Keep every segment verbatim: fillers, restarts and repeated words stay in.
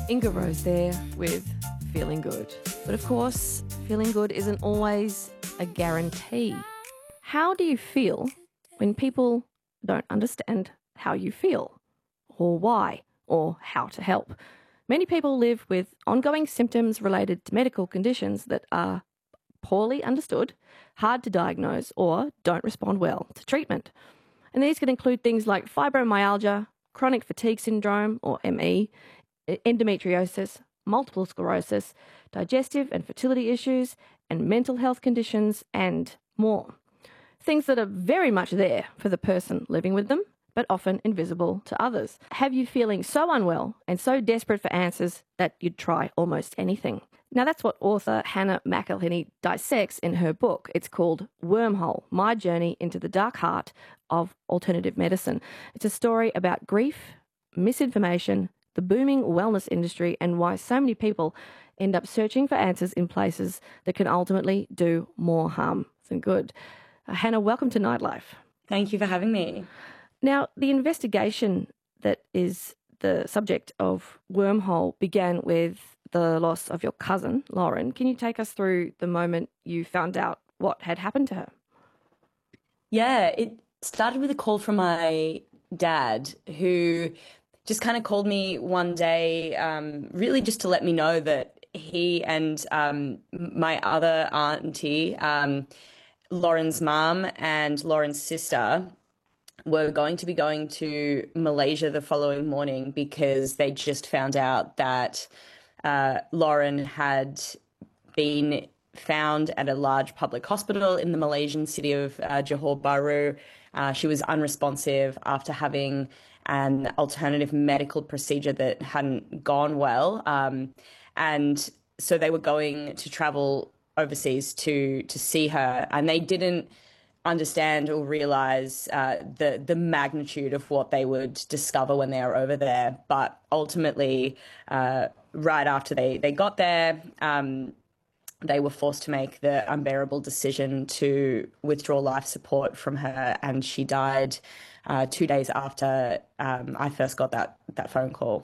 Inga Rose there with Feeling Good. But of course, feeling good isn't always a guarantee. How do you feel when people don't understand how you feel, or why, or how to help? Many people live with ongoing symptoms related to medical conditions that are poorly understood, hard to diagnose, or don't respond well to treatment. And these can include things like fibromyalgia, chronic fatigue syndrome, or M E, endometriosis, multiple sclerosis, digestive and fertility issues, and mental health conditions, and more. Things that are very much there for the person living with them, but often invisible to others. Have you feeling so unwell and so desperate for answers that you'd try almost anything? Now, that's what author Hannah McElhinney dissects in her book. It's called Wormhole, My Journey into the Dark Heart of Alternative Medicine. It's a story about grief, misinformation, the booming wellness industry, and why so many people end up searching for answers in places that can ultimately do more harm than good. Uh, Hannah, welcome to Nightlife. Thank you for having me. Now, the investigation that is the subject of Wormhole began with the loss of your cousin, Lauren. Can you take us through the moment you found out what had happened to her? Yeah, it started with a call from my dad, who just kind of called me one day, um, really just to let me know that he and um, my other auntie, um, Lauren's mum and Lauren's sister, were going to be going to Malaysia the following morning because they just found out that uh, Lauren had been found at a large public hospital in the Malaysian city of uh, Johor Bahru. Uh, she was unresponsive after having an alternative medical procedure that hadn't gone well. Um, and so they were going to travel overseas to to see her, and they didn't understand or realize uh, the the magnitude of what they would discover when they were over there. But ultimately, uh, right after they, they got there, um, they were forced to make the unbearable decision to withdraw life support from her, and she died uh, two days after um, I first got that, that phone call.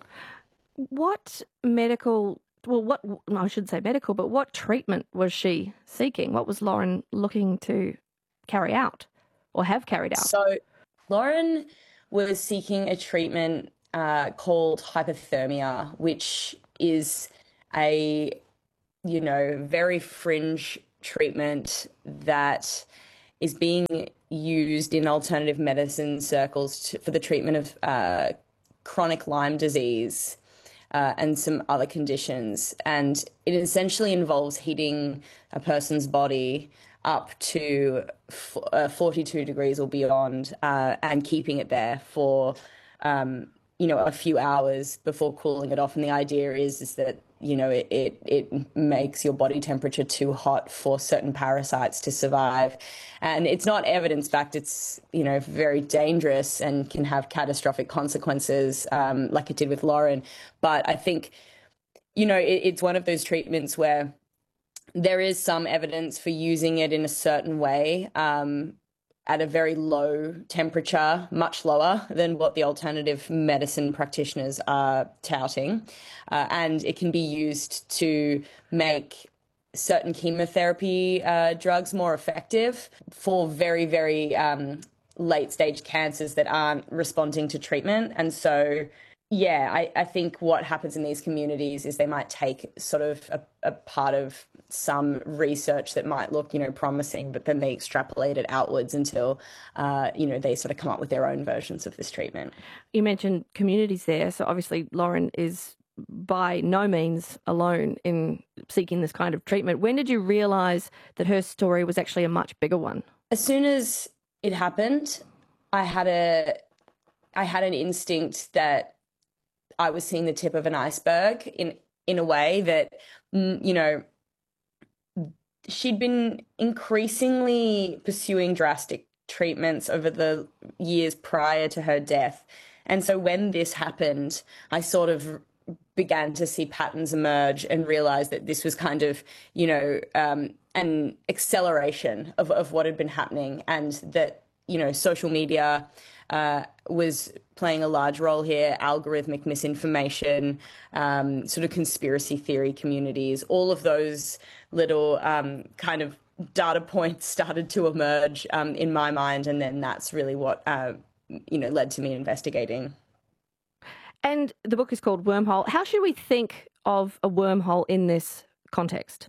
What medical, well, what, I should say medical, but what treatment was she seeking? What was Lauren looking to carry out or have carried out? So Lauren was seeking a treatment uh, called hypothermia, which is a, you know, very fringe treatment that is being used in alternative medicine circles to, for the treatment of uh, chronic Lyme disease uh, and some other conditions. And it essentially involves heating a person's body up to f- uh, forty-two degrees or beyond uh, and keeping it there for, um, you know, a few hours before cooling it off. And the idea is, is that, you know, it, it, it makes your body temperature too hot for certain parasites to survive. And it's not evidence-backed. It's, you know, very dangerous and can have catastrophic consequences, um, like it did with Lauren. But I think, you know, it, it's one of those treatments where there is some evidence for using it in a certain way, um, at a very low temperature, much lower than what the alternative medicine practitioners are touting. Uh, and it can be used to make certain chemotherapy uh, drugs more effective for very, very um, late stage cancers that aren't responding to treatment. And so, yeah, I, I think what happens in these communities is they might take sort of a, a part of some research that might look, you know, promising, but then they extrapolate it outwards until, uh, you know, they sort of come up with their own versions of this treatment. You mentioned communities there. So obviously Lauren is by no means alone in seeking this kind of treatment. When did you realise that her story was actually a much bigger one? As soon as it happened, I had a, I had an instinct that I was seeing the tip of an iceberg in, in a way that, you know, she'd been increasingly pursuing drastic treatments over the years prior to her death. And so when this happened, I sort of began to see patterns emerge and realize that this was kind of, you know, um, an acceleration of, of what had been happening, and that, you know, social media uh, was playing a large role here, algorithmic misinformation, um, sort of conspiracy theory communities, all of those little um, kind of data points started to emerge um, in my mind. And then that's really what, uh, you know, led to me investigating. And the book is called Wormhole. How should we think of a wormhole in this context?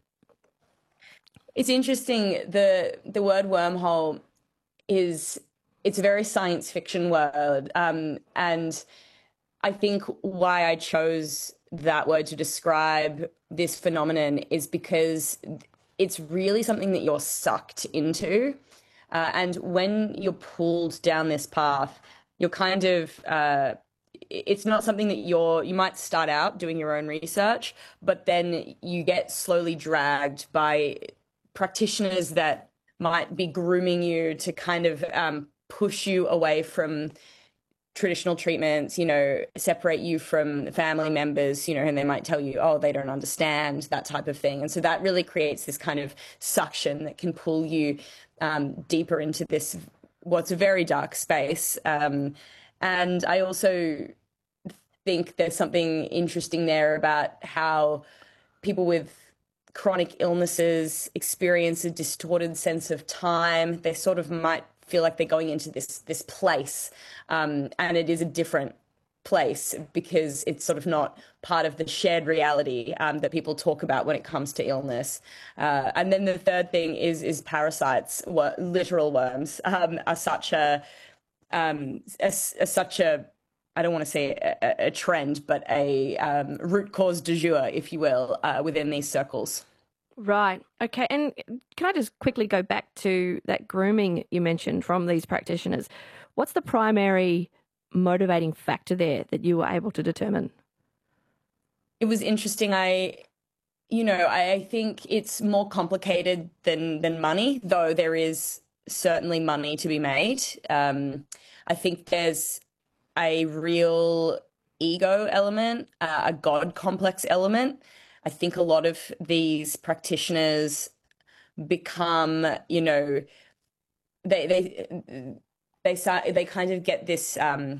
It's interesting. The the word wormhole is, it's a very science fiction word. Um, and I think why I chose that word to describe this phenomenon is because it's really something that you're sucked into. Uh, and when you're pulled down this path, you're kind of, uh, it's not something that you're, you might start out doing your own research, but then you get slowly dragged by practitioners that might be grooming you to kind of um, push you away from traditional treatments, you know, separate you from family members, you know, and they might tell you, oh, they don't understand, that type of thing. And so that really creates this kind of suction that can pull you um, deeper into this, what's a very dark space. Um, and I also think there's something interesting there about how people with chronic illnesses experience a distorted sense of time. They sort of might feel like they're going into this this place, um, and it is a different place because it's sort of not part of the shared reality um, that people talk about when it comes to illness. Uh, and then the third thing is is parasites, wor- literal worms, um, are such a, um, a, a such a I don't want to say a, a trend, but a um, root cause du jour, if you will, uh, within these circles. Right. Okay. And can I just quickly go back to that grooming you mentioned from these practitioners? What's the primary motivating factor there that you were able to determine? It was interesting. I, you know, I think it's more complicated than than money, though there is certainly money to be made. Um, I think there's a real ego element, uh, a God complex element. I think a lot of these practitioners become, you know, they they they start they kind of get this um,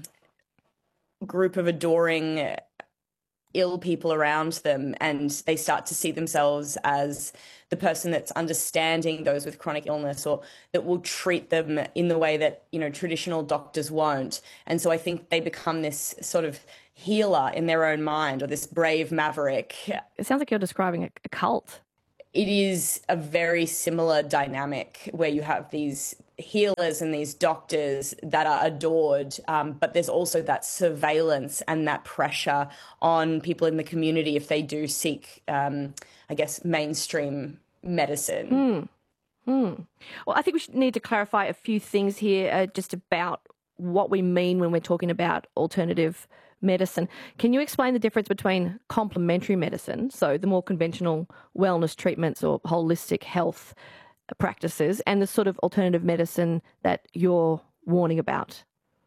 group of adoring ill people around them, and they start to see themselves as the person that's understanding those with chronic illness, or that will treat them in the way that, you know, traditional doctors won't. And so I think they become this sort of healer in their own mind, or this brave maverick. It sounds like you're describing a, a cult. It is a very similar dynamic where you have these healers and these doctors that are adored, um, but there's also that surveillance and that pressure on people in the community if they do seek, um, I guess, mainstream medicine. Mm. Mm. Well, I think we should need to clarify a few things here uh, just about what we mean when we're talking about alternative medicine. Can you explain the difference between complementary medicine, so the more conventional wellness treatments or holistic health practices, and the sort of alternative medicine that you're warning about?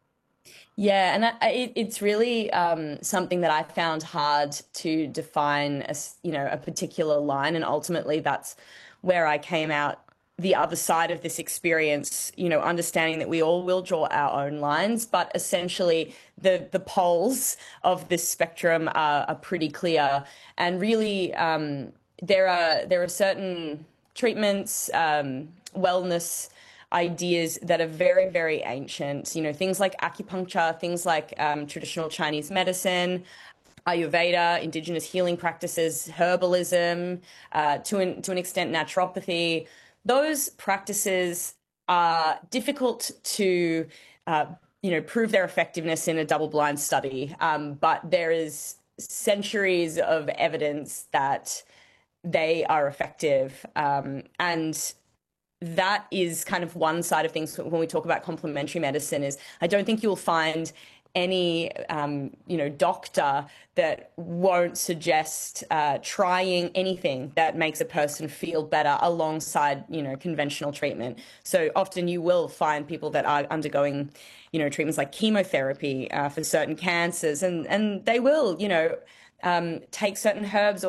Yeah, and I, it, it's really um, something that I found hard to define as, you know, a particular line, and ultimately that's where I came out the other side of this experience, you know, understanding that we all will draw our own lines, but essentially the the poles of this spectrum are, are pretty clear. And really, um, there are there are certain treatments, um, wellness ideas that are very, very ancient. You know, things like acupuncture, things like um, traditional Chinese medicine, Ayurveda, indigenous healing practices, herbalism, uh, to an to an extent, naturopathy. Those practices are difficult to, uh, you know, prove their effectiveness in a double-blind study, um, but there is centuries of evidence that they are effective, um, and that is kind of one side of things when we talk about complementary medicine. Is I don't think you'll find any, um, you know, doctor that won't suggest uh, trying anything that makes a person feel better alongside, you know, conventional treatment. So often you will find people that are undergoing, you know, treatments like chemotherapy uh, for certain cancers, and and they will, you know, um, take certain herbs or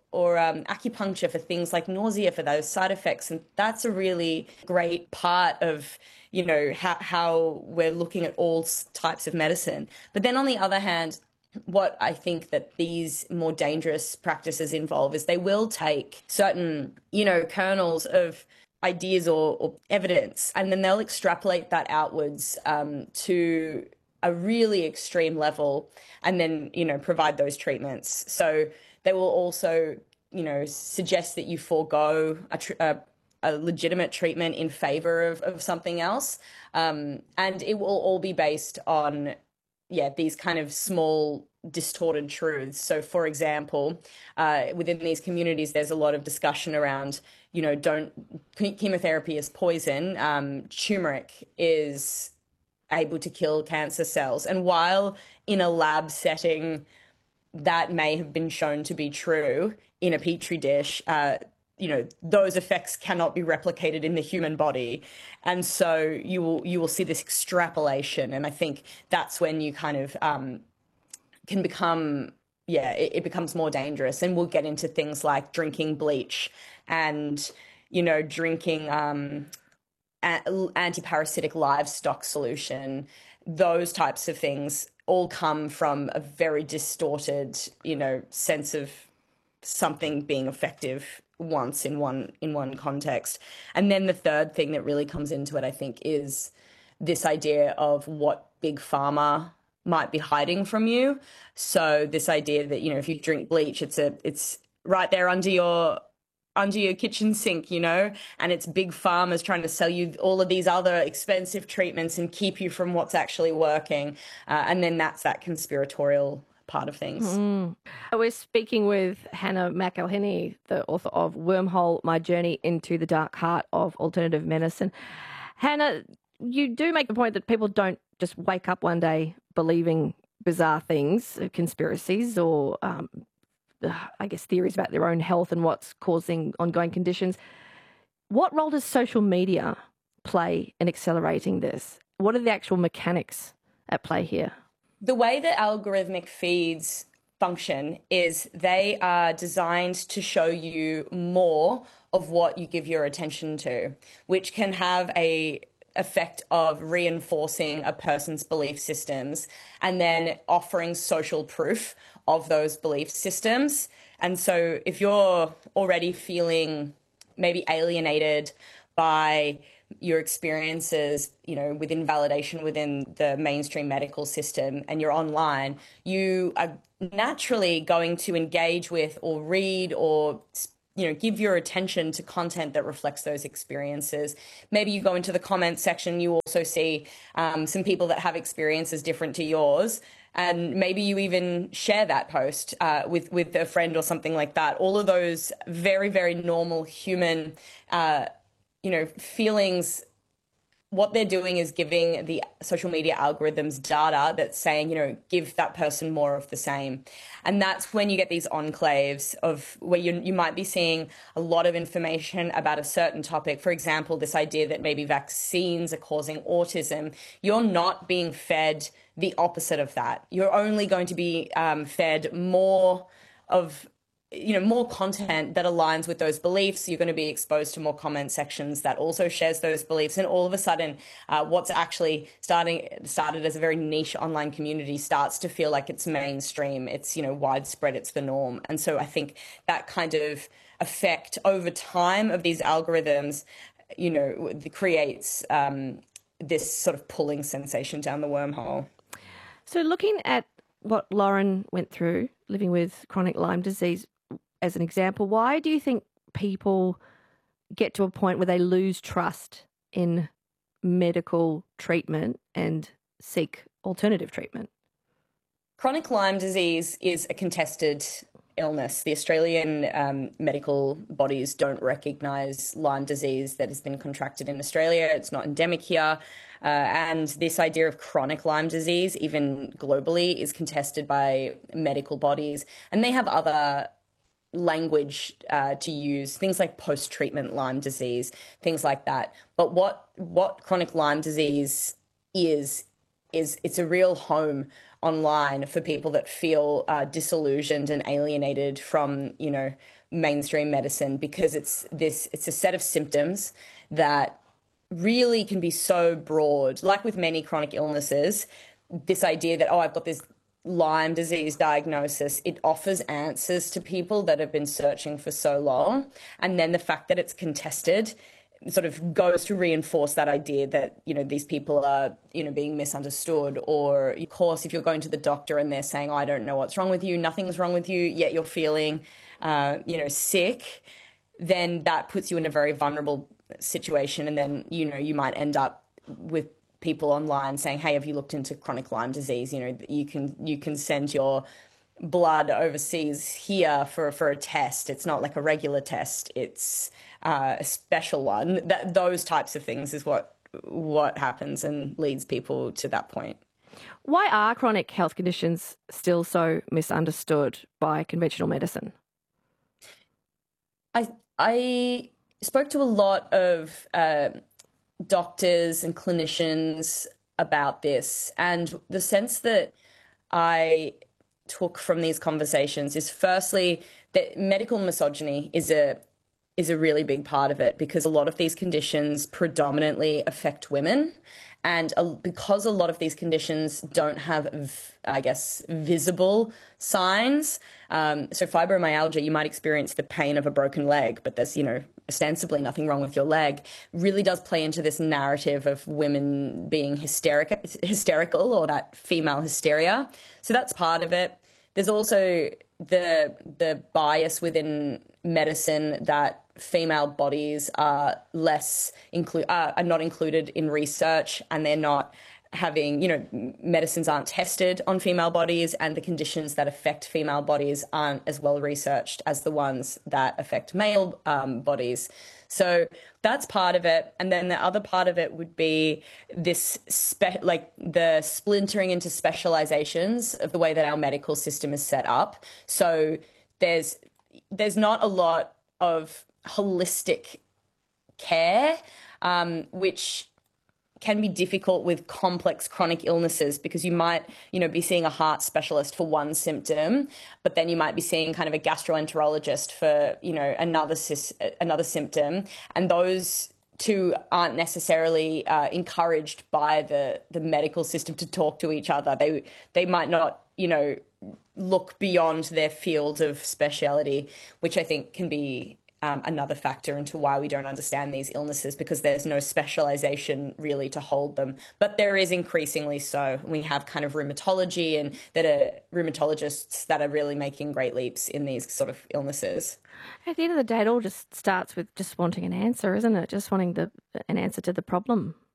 or um, acupuncture for things like nausea, for those side effects. And that's a really great part of, you know, how, how we're looking at all types of medicine. But then on the other hand, what I think that these more dangerous practices involve is they will take certain, you know, kernels of ideas or, or evidence, and then they'll extrapolate that outwards um, to a really extreme level, and then, you know, provide those treatments. So they will also, you know, suggest that you forego a, tr- a, a legitimate treatment in favor of, of something else. Um, and it will all be based on, yeah, these kind of small distorted truths. So, for example, uh, within these communities, there's a lot of discussion around, you know, don't chemotherapy is poison. Um, turmeric is able to kill cancer cells. And while in a lab setting, that may have been shown to be true in a petri dish, uh, you know, those effects cannot be replicated in the human body. And so you will you will see this extrapolation. And I think that's when you kind of um, can become, yeah, it, it becomes more dangerous. And we'll get into things like drinking bleach and, you know, drinking um, a- antiparasitic livestock solution. Those types of things all come from a very distorted, you know, sense of something being effective once in one in one context. And then the third thing that really comes into it, I think, is this idea of what big pharma might be hiding from you. So this idea that, you know, if you drink bleach, it's a it's right there under your under your kitchen sink, you know, and it's big pharma's trying to sell you all of these other expensive treatments and keep you from what's actually working. Uh, and then that's that conspiratorial part of things. Mm. We're speaking with Hannah McElhinney, the author of Wormhole, My Journey into the Dark Heart of Alternative Medicine. Hannah, you do make the point that people don't just wake up one day believing bizarre things, conspiracies, or um, I guess theories about their own health and what's causing ongoing conditions. What role does social media play in accelerating this? What are the actual mechanics at play here? The way that algorithmic feeds function is they are designed to show you more of what you give your attention to, which can have a effect of reinforcing a person's belief systems and then offering social proof of those belief systems. And so if you're already feeling maybe alienated by your experiences, you know, with invalidation within the mainstream medical system, and you're online, you are naturally going to engage with or read or, you know, give your attention to content that reflects those experiences. Maybe you go into the comments section, you also see um, some people that have experiences different to yours. And maybe you even share that post uh, with, with a friend or something like that. All of those very, very normal human uh, you know, feelings. What they're doing is giving the social media algorithms data that's saying, you know, give that person more of the same. And that's when you get these enclaves of where you, you might be seeing a lot of information about a certain topic. For example, this idea that maybe vaccines are causing autism. You're not being fed the opposite of that. You're only going to be um, fed more of you know, more content that aligns with those beliefs. You're going to be exposed to more comment sections that also shares those beliefs. And all of a sudden, uh, what's actually starting started as a very niche online community starts to feel like it's mainstream. It's, you know, widespread. It's the norm. And so I think that kind of effect over time of these algorithms, you know, creates um, this sort of pulling sensation down the wormhole. So looking at what Lauren went through, living with chronic Lyme disease, as an example, why do you think people get to a point where they lose trust in medical treatment and seek alternative treatment? Chronic Lyme disease is a contested illness. The Australian um, medical bodies don't recognise Lyme disease that has been contracted in Australia. It's not endemic here. Uh, and this idea of chronic Lyme disease, even globally, is contested by medical bodies. And they have other language uh, to use, things like post-treatment Lyme disease, things like that. But what what chronic Lyme disease is, is it's a real home online for people that feel uh, disillusioned and alienated from, you know, mainstream medicine, because it's this, it's a set of symptoms that really can be so broad. Like with many chronic illnesses, this idea that, oh, I've got this Lyme disease diagnosis, it offers answers to people that have been searching for so long. And then the fact that it's contested sort of goes to reinforce that idea that, you know, these people are, you know, being misunderstood. Or, of course, if you're going to the doctor and they're saying, oh, I don't know what's wrong with you, nothing's wrong with you, yet you're feeling, uh, you know, sick, then that puts you in a very vulnerable situation. And then, you know, you might end up with people online saying, hey, have you looked into chronic Lyme disease? You know, you can you can send your blood overseas here for, for a test. It's not like a regular test. It's uh, a special one. That those types of things is what what happens and leads people to that point. Why are chronic health conditions still so misunderstood by conventional medicine? I I spoke to a lot of uh, doctors and clinicians about this, and the sense that I took from these conversations is, firstly, that medical misogyny is a is a really big part of it, because a lot of these conditions predominantly affect women. And uh, because a lot of these conditions don't have, I guess, visible signs. Um, so fibromyalgia, you might experience the pain of a broken leg, but there's, you know, ostensibly nothing wrong with your leg, really does play into this narrative of women being hysteric, hysterical, or that female hysteria. So that's part of it. There's also the the bias within medicine that female bodies are less include uh, are not included in research, and they're not having, you know, medicines aren't tested on female bodies, and the conditions that affect female bodies aren't as well researched as the ones that affect male um, bodies. So that's part of it. And then the other part of it would be this, spe- like the splintering into specializations of the way that our medical system is set up. So there's there's not a lot of holistic care, um, which can be difficult with complex chronic illnesses, because you might, you know, be seeing a heart specialist for one symptom, but then you might be seeing kind of a gastroenterologist for, you know, another another symptom, and those two aren't necessarily uh, encouraged by the the medical system to talk to each other. They they might not, you know, look beyond their field of speciality, which I think can be Um, another factor into why we don't understand these illnesses, because there's no specialization really to hold them. But there is increasingly so. We have kind of rheumatology, and that are rheumatologists that are really making great leaps in these sort of illnesses. At the end of the day, it all just starts with just wanting an answer, isn't it? Just wanting the an answer to the problem.